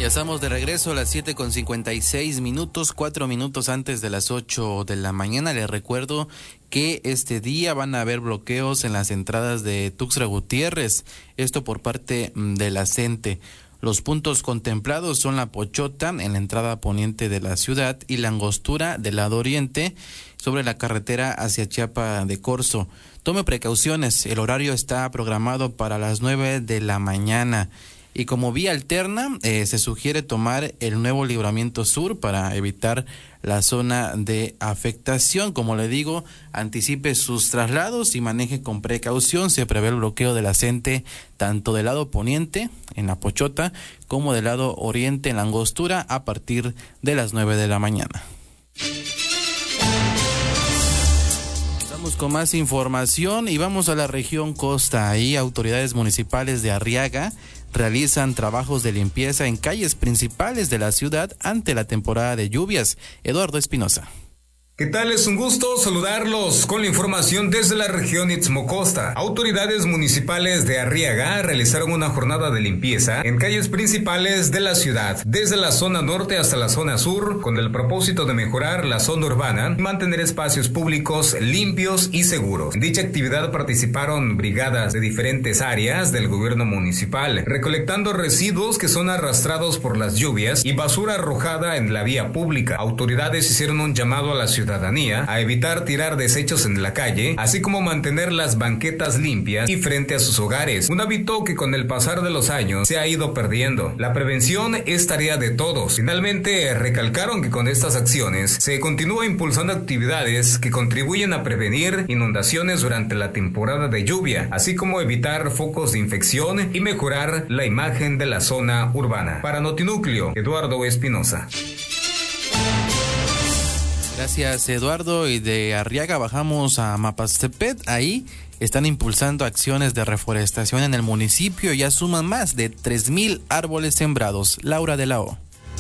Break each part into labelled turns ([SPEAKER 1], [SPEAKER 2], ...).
[SPEAKER 1] Ya estamos de regreso a las 7:56, 4 minutos antes de las 8 de la mañana. Les recuerdo que este día van a haber bloqueos en las entradas de Tuxtla Gutiérrez, esto por parte de la CENTE. Los puntos contemplados son La Pochota en la entrada poniente de la ciudad y La Angostura del lado oriente sobre la carretera hacia Chiapa de Corzo. Tome precauciones, el horario está programado para las 9 de la mañana. Y como vía alterna, se sugiere tomar el nuevo Libramiento Sur para evitar la zona de afectación. Como le digo, anticipe sus traslados y maneje con precaución. Se prevé el bloqueo de la CENTE tanto del lado poniente, en La Pochota, como del lado oriente, en La Angostura, a partir de las 9 de la mañana. Vamos con más información y vamos a la región Costa. Ahí autoridades municipales de Arriaga realizan trabajos de limpieza en calles principales de la ciudad ante la temporada de lluvias. Eduardo Espinosa.
[SPEAKER 2] ¿Qué tal? Es un gusto saludarlos con la información desde la región Istmo Costa. Autoridades municipales de Arriaga realizaron una jornada de limpieza en calles principales de la ciudad, desde la zona norte hasta la zona sur, con el propósito de mejorar la zona urbana y mantener espacios públicos limpios y seguros. En dicha actividad participaron brigadas de diferentes áreas del gobierno municipal, recolectando residuos que son arrastrados por las lluvias y basura arrojada en la vía pública. Autoridades hicieron un llamado a la ciudadanía a evitar tirar desechos en la calle, así como mantener las banquetas limpias y frente a sus hogares, un hábito que con el pasar de los años se ha ido perdiendo. La prevención es tarea de todos. Finalmente, recalcaron que con estas acciones se continúa impulsando actividades que contribuyen a prevenir inundaciones durante la temporada de lluvia, así como evitar focos de infección y mejorar la imagen de la zona urbana. Para Notinúcleo, Eduardo Espinosa.
[SPEAKER 1] Gracias, Eduardo. Y de Arriaga bajamos a Mapastepet. Ahí están impulsando acciones de reforestación en el municipio. Ya suman más de 3,000 árboles sembrados. Laura de la O.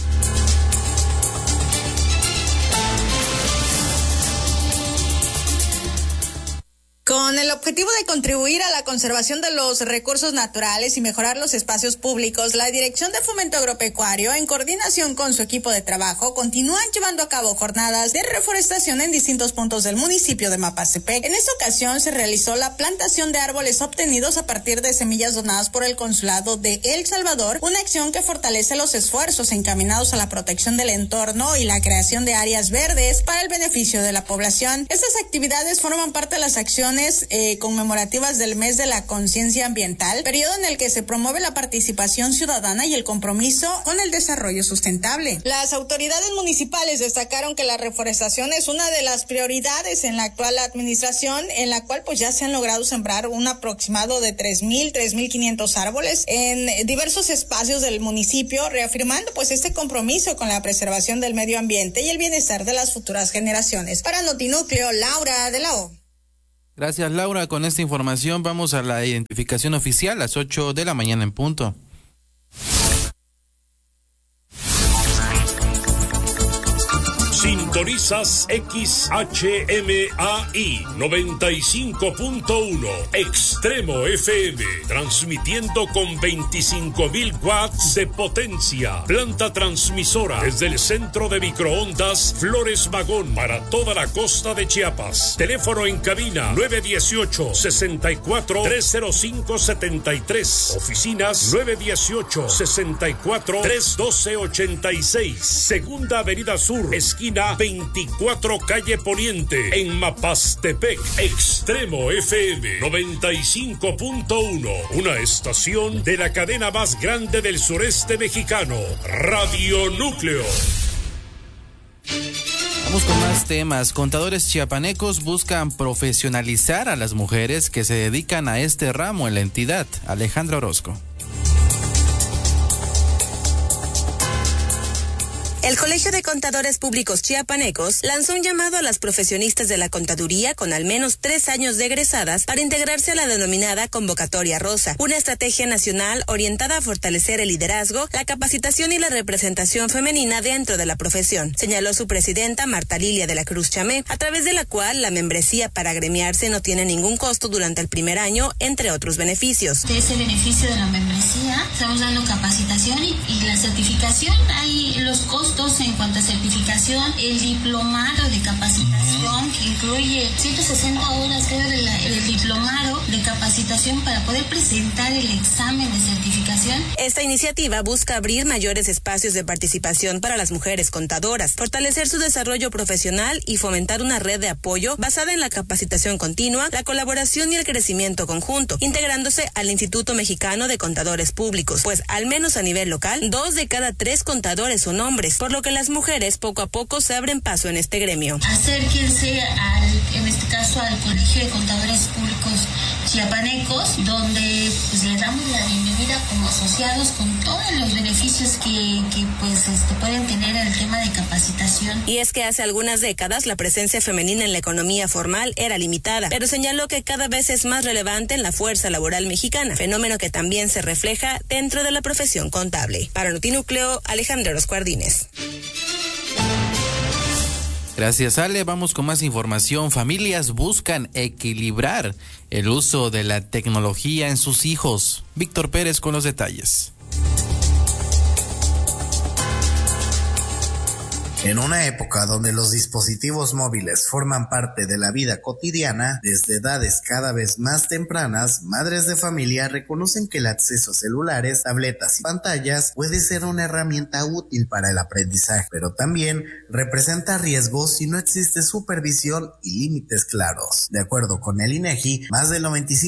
[SPEAKER 3] Con el objetivo de contribuir a la conservación de los recursos naturales y mejorar los espacios públicos, la Dirección de Fomento Agropecuario, en coordinación con su equipo de trabajo, continúan llevando a cabo jornadas de reforestación en distintos puntos del municipio de Mapastepec. En esta ocasión se realizó la plantación de árboles obtenidos a partir de semillas donadas por el Consulado de El Salvador, una acción que fortalece los esfuerzos encaminados a la protección del entorno y la creación de áreas verdes para el beneficio de la población. Estas actividades forman parte de las acciones conmemorativas del mes de la conciencia ambiental, periodo en el que se promueve la participación ciudadana y el compromiso con el desarrollo sustentable. Las autoridades municipales destacaron que la reforestación es una de las prioridades en la actual administración, en la cual pues ya se han logrado sembrar un aproximado de 3,500 árboles en diversos espacios del municipio, reafirmando pues este compromiso con la preservación del medio ambiente y el bienestar de las futuras generaciones. Para Notinúcleo, Laura de la O.
[SPEAKER 1] Gracias, Laura. Con esta información vamos a la identificación oficial, a las 8 de la mañana en punto.
[SPEAKER 4] Sintonizas XHMAI 95.1 Extremo FM, transmitiendo con 25,000 watts de potencia. Planta transmisora desde el centro de microondas Flores Magón para toda la costa de Chiapas. Teléfono en cabina 918-64-305-73. Oficinas 918-64-312-86. Segunda Avenida Sur, esquina 24 calle Poniente, en Mapastepec. Extremo FM 95.1, una estación de la cadena más grande del sureste mexicano, Radio Núcleo.
[SPEAKER 1] Vamos con más temas. Contadores chiapanecos buscan profesionalizar a las mujeres que se dedican a este ramo en la entidad. Alejandra Orozco.
[SPEAKER 5] El Colegio de Contadores Públicos Chiapanecos lanzó un llamado a las profesionistas de la contaduría con al menos 3 años de egresadas para integrarse a la denominada Convocatoria Rosa, una estrategia nacional orientada a fortalecer el liderazgo, la capacitación y la representación femenina dentro de la profesión, señaló su presidenta Marta Lilia de la Cruz Chamé, a través de la cual la membresía para agremiarse no tiene ningún costo durante el primer año, entre otros beneficios.
[SPEAKER 6] De ese beneficio de la membresía, estamos dando capacitación y la certificación. Hay los costos en cuanto a certificación, el diplomado de capacitación que incluye 160 horas el diplomado de capacitación para poder presentar el examen de certificación.
[SPEAKER 5] Esta iniciativa busca abrir mayores espacios de participación para las mujeres contadoras, fortalecer su desarrollo profesional y fomentar una red de apoyo basada en la capacitación continua, la colaboración y el crecimiento conjunto, integrándose al Instituto Mexicano de Contadores Públicos, pues al menos a nivel local, 2 de cada 3 contadores son hombres, por lo que las mujeres poco a poco se abren paso en este gremio.
[SPEAKER 6] Acérquense en este caso al Colegio de Contadores Públicos Chiapanecos, donde pues le damos la bienvenida como asociados con todos los beneficios que pueden tener en el tema de capacitación.
[SPEAKER 5] Y es que hace algunas décadas la presencia femenina en la economía formal era limitada, pero señaló que cada vez es más relevante en la fuerza laboral mexicana, fenómeno que también se refleja dentro de la profesión contable. Para Notinúcleo, Alejandra Roscuardines.
[SPEAKER 1] Gracias, Ale. Vamos con más información. Familias buscan equilibrar el uso de la tecnología en sus hijos. Víctor Pérez con los detalles.
[SPEAKER 7] En una época donde los dispositivos móviles forman parte de la vida cotidiana, desde edades cada vez más tempranas, madres de familia reconocen que el acceso a celulares, tabletas y pantallas puede ser una herramienta útil para el aprendizaje, pero también representa riesgos si no existe supervisión y límites claros. De acuerdo con el INEGI, más del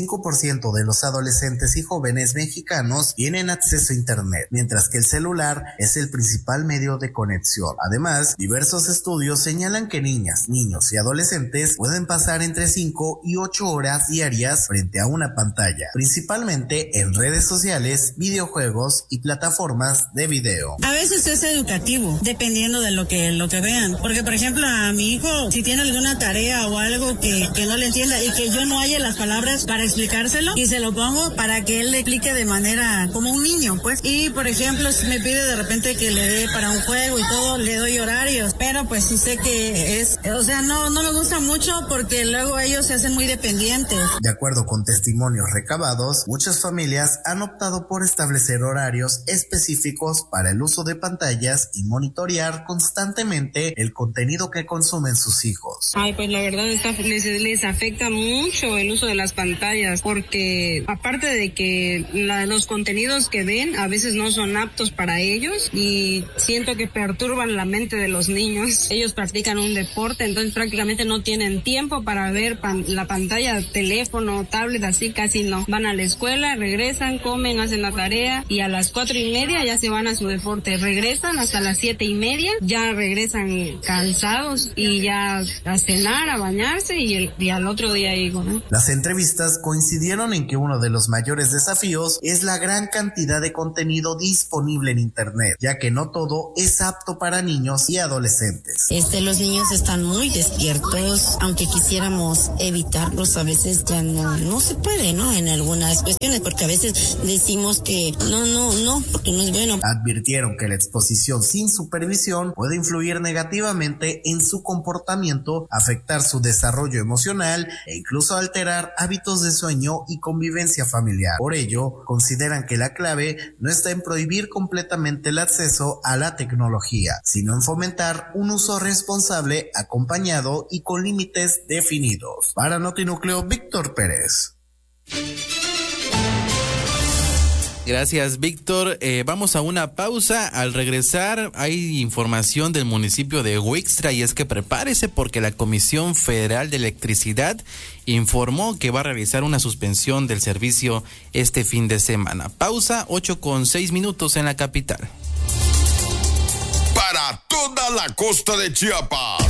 [SPEAKER 7] 95% de los adolescentes y jóvenes mexicanos tienen acceso a Internet, mientras que el celular es el principal medio de conexión. Además, diversos estudios señalan que niñas, niños y adolescentes pueden pasar entre 5 y 8 horas diarias frente a una pantalla, principalmente en redes sociales, videojuegos y plataformas de video.
[SPEAKER 8] A veces es educativo, dependiendo de lo que vean, porque por ejemplo a mi hijo, si tiene alguna tarea o algo que no le entienda y que yo no haya las palabras para explicárselo, y se lo pongo para que él le explique de manera como un niño, pues, y por ejemplo si me pide de repente que le dé para un juego y todo, le doy horarios, pero pues sí sé que no me gusta mucho porque luego ellos se hacen muy dependientes.
[SPEAKER 7] De acuerdo con testimonios recabados, muchas familias han optado por establecer horarios específicos para el uso de pantallas y monitorear constantemente el contenido que consumen sus hijos.
[SPEAKER 9] Pues la verdad les afecta mucho el uso de las pantallas, porque aparte de que los contenidos que ven a veces no son aptos para ellos y siento que perturban la mente de los niños. Ellos practican un deporte, entonces prácticamente no tienen tiempo para ver la pantalla, teléfono, tablet, así casi no. Van a la escuela, regresan, comen, hacen la tarea y a las 4:30 ya se van a su deporte. Regresan hasta las 7:30, ya regresan cansados y ya a cenar, a bañarse y al otro día igual, ¿no?
[SPEAKER 7] Las entrevistas coincidieron en que uno de los mayores desafíos es la gran cantidad de contenido disponible en Internet, ya que no todo es apto para niños y adolescentes.
[SPEAKER 10] Los niños están muy despiertos, aunque quisiéramos evitarlos, a veces ya no se puede, ¿no? En algunas cuestiones, porque a veces decimos que no, porque no es bueno.
[SPEAKER 7] Advirtieron que la exposición sin supervisión puede influir negativamente en su comportamiento, afectar su desarrollo emocional e incluso alterar hábitos de sueño y convivencia familiar. Por ello, consideran que la clave no está en prohibir completamente el acceso a la tecnología, sino en fomentar un uso responsable, acompañado y con límites definidos. Para Notinúcleo, Víctor Pérez.
[SPEAKER 1] Gracias, Víctor. Vamos a una pausa. Al regresar hay información del municipio de Huixtra y es que prepárese porque la Comisión Federal de Electricidad informó que va a realizar una suspensión del servicio este fin de semana. Pausa, 8:06 en la capital.
[SPEAKER 11] Para toda la costa de Chiapas,